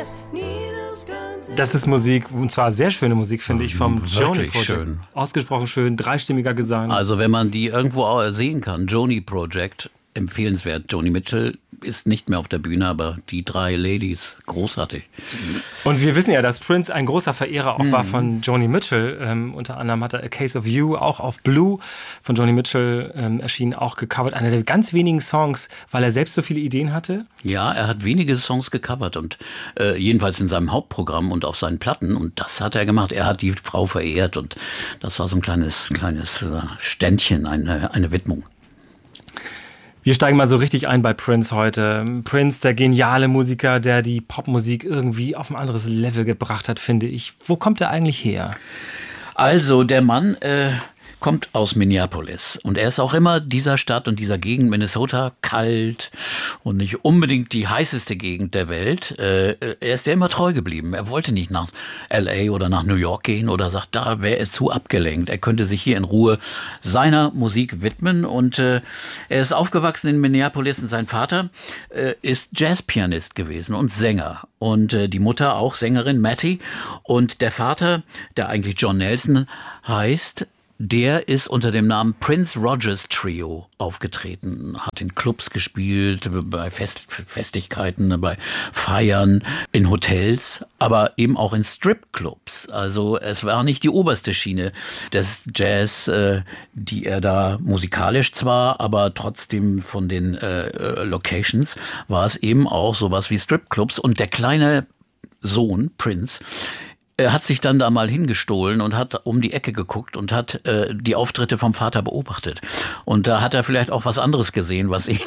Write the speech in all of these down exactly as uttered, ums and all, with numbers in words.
Das ist Musik, und zwar sehr schöne Musik, finde ich, vom Joni Project. Schön. Ausgesprochen schön, dreistimmiger Gesang. Also wenn man die irgendwo sehen kann, Joni Project, empfehlenswert. Joni Mitchell ist nicht mehr auf der Bühne, aber die drei Ladies, großartig. Und wir wissen ja, dass Prince ein großer Verehrer auch mhm. war von Joni Mitchell. Ähm, unter anderem hat er A Case of You auch auf Blue von Joni Mitchell ähm, erschienen, auch gecovert. Einer der ganz wenigen Songs, weil er selbst so viele Ideen hatte. Ja, er hat wenige Songs gecovert und äh, jedenfalls in seinem Hauptprogramm und auf seinen Platten. Und das hat er gemacht. Er hat die Frau verehrt und das war so ein kleines, kleines äh, Ständchen, eine, eine Widmung. Wir steigen mal so richtig ein bei Prince heute. Prince, der geniale Musiker, der die Popmusik irgendwie auf ein anderes Level gebracht hat, finde ich. Wo kommt er eigentlich her? Also, der Mann äh, kommt aus Minneapolis und er ist auch immer dieser Stadt und dieser Gegend Minnesota kalt und nicht unbedingt die heißeste Gegend der Welt. Äh, er ist ja immer treu geblieben. Er wollte nicht nach L A oder nach New York gehen oder sagt, da wäre er zu abgelenkt. Er könnte sich hier in Ruhe seiner Musik widmen und äh, er ist aufgewachsen in Minneapolis und sein Vater äh, ist Jazzpianist gewesen und Sänger und äh, die Mutter auch Sängerin, Mattie, und der Vater, der eigentlich John Nelson heißt, der ist unter dem Namen Prince Rogers Trio aufgetreten, hat in Clubs gespielt, bei Fest, Festigkeiten, bei Feiern, in Hotels, aber eben auch in Stripclubs. Also es war nicht die oberste Schiene des Jazz, äh, die er da musikalisch zwar, aber trotzdem von den äh, Locations war es eben auch sowas wie Stripclubs. Und der kleine Sohn, Prince, er hat sich dann da mal hingestohlen und hat um die Ecke geguckt und hat äh, die Auftritte vom Vater beobachtet. Und da hat er vielleicht auch was anderes gesehen, was ihn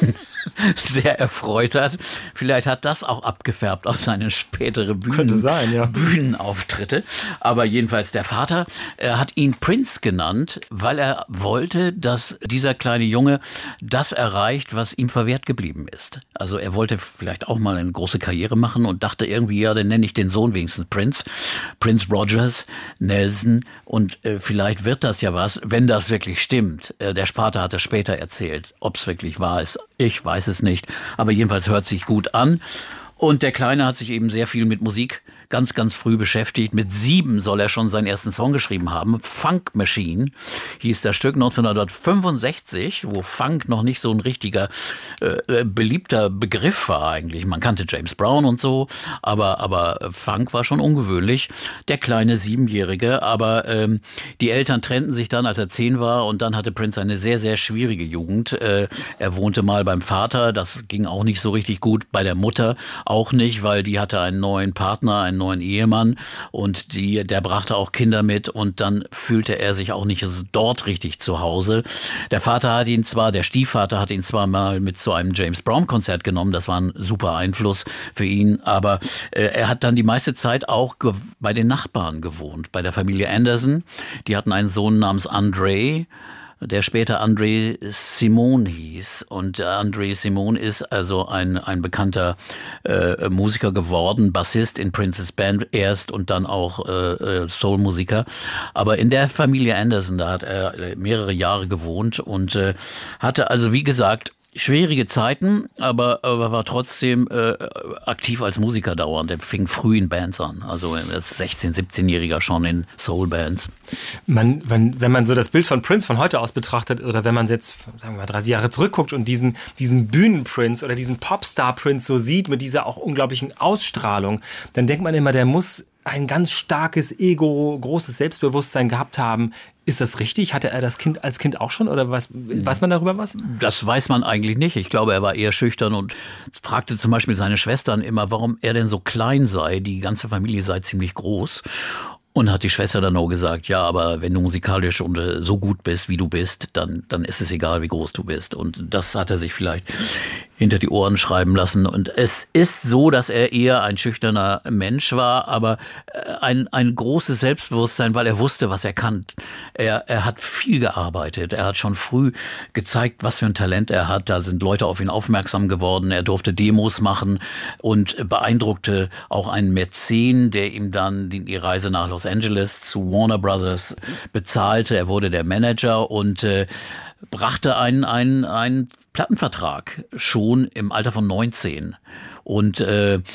sehr erfreut hat. Vielleicht hat das auch abgefärbt auf seine spätere Bühnen, Könnte sein, ja. Bühnenauftritte. Aber jedenfalls der Vater, er hat ihn Prince genannt, weil er wollte, dass dieser kleine Junge das erreicht, was ihm verwehrt geblieben ist. Also er wollte vielleicht auch mal eine große Karriere machen und dachte irgendwie, ja, dann nenne ich den Sohn wenigstens Prince. Prince Rogers, Nelson, und äh, vielleicht wird das ja was, wenn das wirklich stimmt. Äh, der Vater hat es später erzählt. Ob es wirklich wahr ist, ich weiß es nicht. Aber jedenfalls hört sich gut an. Und der Kleine hat sich eben sehr viel mit Musik ganz, ganz früh beschäftigt. Mit sieben soll er schon seinen ersten Song geschrieben haben. Funk Machine hieß das Stück neunzehnhundertfünfundsechzig, wo Funk noch nicht so ein richtiger äh, beliebter Begriff war eigentlich. Man kannte James Brown und so, aber, aber Funk war schon ungewöhnlich. Der kleine Siebenjährige, aber ähm, die Eltern trennten sich dann, als er zehn war, und dann hatte Prince eine sehr, sehr schwierige Jugend. Äh, er wohnte mal beim Vater, das ging auch nicht so richtig gut, bei der Mutter auch nicht, weil die hatte einen neuen Partner, einen neuen Ehemann, und die, der brachte auch Kinder mit, und dann fühlte er sich auch nicht dort richtig zu Hause. Der Vater hat ihn zwar, der Stiefvater hat ihn zwar mal mit zu einem James Brown Konzert genommen, das war ein super Einfluss für ihn, aber äh, er hat dann die meiste Zeit auch ge- bei den Nachbarn gewohnt, bei der Familie Anderson. Die hatten einen Sohn namens Andre, der später André Simone hieß. Und André Simone ist also ein, ein bekannter äh, Musiker geworden, Bassist in Prince's Band erst und dann auch äh, Soul-Musiker. Aber in der Familie Anderson, da hat er mehrere Jahre gewohnt und äh, hatte also, wie gesagt, schwierige Zeiten, aber, aber war trotzdem äh, aktiv als Musiker dauernd. Er fing früh in Bands an, also als sechzehn-, siebzehnjähriger schon in Soul-Bands. Man, man, wenn man so das Bild von Prince von heute aus betrachtet, oder wenn man jetzt, sagen wir mal, dreißig Jahre zurückguckt und diesen, diesen Bühnen-Prince oder diesen Popstar-Prince so sieht, mit dieser auch unglaublichen Ausstrahlung, dann denkt man immer, der muss ein ganz starkes Ego, großes Selbstbewusstsein gehabt haben. Ist das richtig? Hatte er das Kind als Kind auch schon, oder weiß, weiß man darüber was? Das weiß man eigentlich nicht. Ich glaube, er war eher schüchtern und fragte zum Beispiel seine Schwestern immer, warum er denn so klein sei. Die ganze Familie sei ziemlich groß. Und hat die Schwester dann auch gesagt, ja, aber wenn du musikalisch und äh, so gut bist, wie du bist, dann, dann ist es egal, wie groß du bist. Und das hat er sich vielleicht hinter die Ohren schreiben lassen. Und es ist so, dass er eher ein schüchterner Mensch war, aber ein, ein großes Selbstbewusstsein, weil er wusste, was er kann. Er, er hat viel gearbeitet. Er hat schon früh gezeigt, was für ein Talent er hat. Da sind Leute auf ihn aufmerksam geworden. Er durfte Demos machen und beeindruckte auch einen Mäzen, der ihm dann die, die Reise nach Los Angeles zu Warner Brothers bezahlte. Er wurde der Manager und äh, brachte einen, einen, einen Plattenvertrag schon im Alter von neunzehn. Und äh,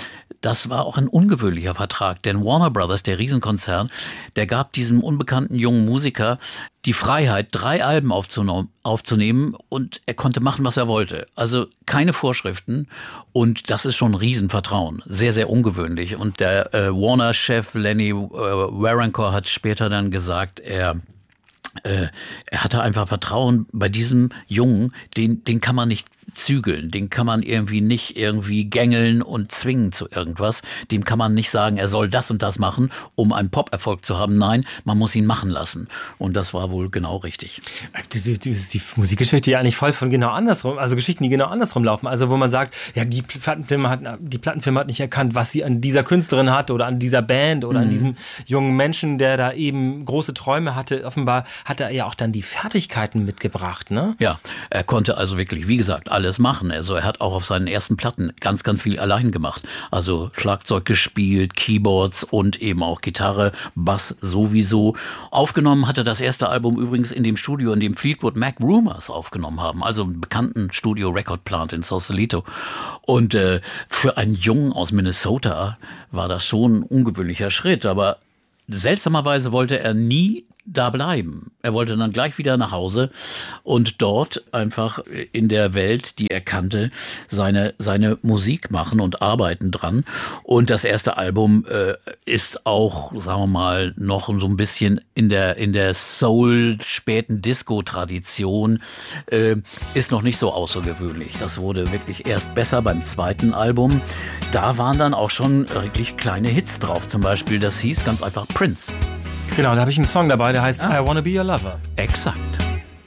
das war auch ein ungewöhnlicher Vertrag, denn Warner Brothers, der Riesenkonzern, der gab diesem unbekannten jungen Musiker die Freiheit, drei Alben aufzunehmen und er konnte machen, was er wollte. Also keine Vorschriften und das ist schon ein Riesenvertrauen. Sehr, sehr ungewöhnlich. Und der äh, Warner-Chef Lenny äh, Waronker hat später dann gesagt, er Äh, er hatte einfach Vertrauen bei diesem Jungen, den, den kann man nicht zügeln, den kann man irgendwie nicht irgendwie gängeln und zwingen zu irgendwas. Dem kann man nicht sagen, er soll das und das machen, um einen Pop-Erfolg zu haben. Nein, man muss ihn machen lassen. Und das war wohl genau richtig. Die, die, die Musikgeschichte ja eigentlich voll von genau andersrum, also Geschichten, die genau andersrum laufen. Also wo man sagt, ja, die Plattenfirma hat, die Plattenfirma hat nicht erkannt, was sie an dieser Künstlerin hat oder an dieser Band oder mhm. an diesem jungen Menschen, der da eben große Träume hatte. Offenbar hat er ja auch dann die Fertigkeiten mitgebracht, ne? Ja, er konnte also wirklich, wie gesagt, alles machen. Also er hat auch auf seinen ersten Platten ganz, ganz viel allein gemacht. Also Schlagzeug gespielt, Keyboards und eben auch Gitarre, Bass sowieso. Aufgenommen hatte das erste Album übrigens in dem Studio, in dem Fleetwood Mac Rumors aufgenommen haben, also einem bekannten Studio Record Plant in Sausalito. Und äh, für einen Jungen aus Minnesota war das schon ein ungewöhnlicher Schritt, aber seltsamerweise wollte er nie da bleiben. Er wollte dann gleich wieder nach Hause und dort einfach in der Welt, die er kannte, seine, seine Musik machen und arbeiten dran. Und das erste Album äh, ist auch, sagen wir mal, noch so ein bisschen in der, in der Soul, späten Disco-Tradition, äh, ist noch nicht so außergewöhnlich. Das wurde wirklich erst besser beim zweiten Album. Da waren dann auch schon wirklich kleine Hits drauf. Zum Beispiel, das hieß ganz einfach Prince. Genau, da habe ich einen Song dabei, der heißt ah. I Wanna Be Your Lover. Exakt.